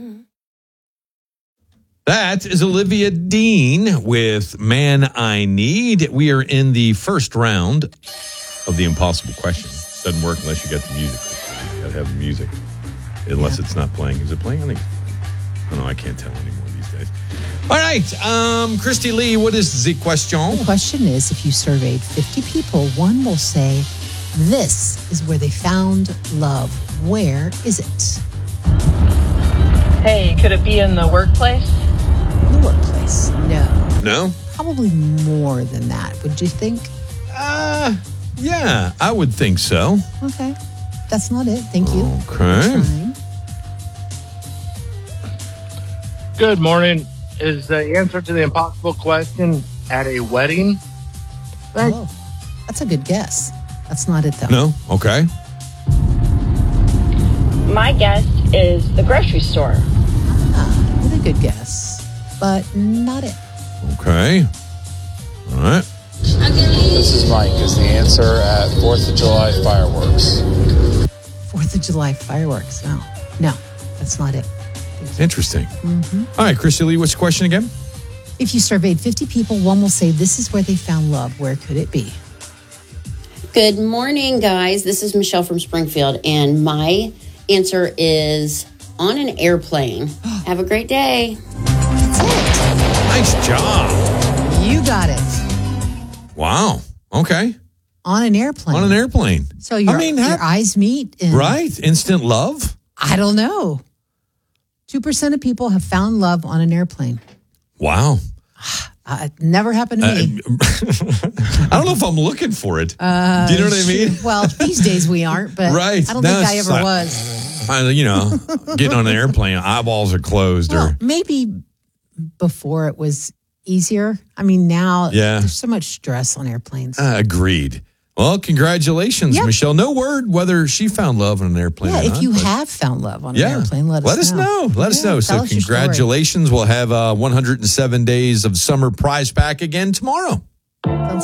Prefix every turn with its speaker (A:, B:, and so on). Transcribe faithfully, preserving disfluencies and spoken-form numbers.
A: That is Olivia Dean with Man I Need. We are in the first round of the impossible question. Doesn't work unless you got the music. You got to have the music. Unless yeah. it's not playing. Is it playing? I think it's playing. I don't know. I can't tell anymore these days. All right. Um, Christy Lee, what is the question?
B: The question is, if you surveyed fifty people, one will say, this is where they found love. Where is it?
C: Hey, could it be in the workplace?
B: The workplace. No.
A: No?
B: Probably more than that. Would you think?
A: Uh, yeah, I would think so.
B: Okay. That's not it. Thank you.
A: Okay.
D: Good morning. Is the answer to the impossible question at a wedding?
B: Oh, that's a good guess. That's not it, though.
A: No? Okay.
E: My guess is the grocery store.
B: Ah, really good guess, but not it.
A: Okay. All right.
F: This is Mike. Is the answer at fourth of July fireworks?
B: fourth of July fireworks. No. No, that's not it.
A: Interesting.
B: Mm-hmm.
A: All right, Christy Lee, what's the question again?
B: If you surveyed fifty people, one will say, this is where they found love. Where could it be?
G: Good morning, guys. This is Michelle from Springfield, and my answer is on an airplane. Have a great day.
B: That's it.
A: Nice job.
B: You got it.
A: Wow. Okay.
B: On an airplane.
A: On an airplane.
B: So your,
A: I mean,
B: your
A: ha-
B: eyes meet. And
A: right? Instant love?
B: I don't know. two percent of people have found love on an airplane.
A: Wow.
B: Uh, it never happened to me.
A: Uh, I don't know if I'm looking for it.
B: Uh,
A: Do you know what I mean?
B: Well, these days we aren't, but
A: right.
B: I don't
A: no,
B: think I ever
A: I,
B: was.
A: I, you know, getting on an airplane, eyeballs are closed.
B: Well,
A: or
B: maybe before it was easier. I mean, now
A: yeah.
B: there's so much stress on airplanes.
A: Uh, agreed. Well, congratulations,
B: yep.
A: Michelle. No word whether she found love on an airplane.
B: Yeah,
A: or
B: if
A: not,
B: you
A: but
B: have found love on an
A: yeah.
B: airplane, let us
A: let us
B: know.
A: know. Let
B: yeah,
A: us know. So,
B: us
A: congratulations. We'll have uh, one hundred seven days of summer prize pack again tomorrow.